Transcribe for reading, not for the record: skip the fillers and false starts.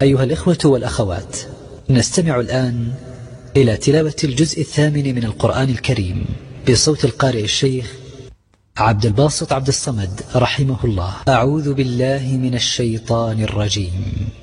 أيها الإخوة والأخوات، نستمع الآن إلى تلاوة الجزء 8 من القرآن الكريم بصوت القارئ الشيخ عبد الباسط عبد الصمد رحمه الله. أعوذ بالله من الشيطان الرجيم.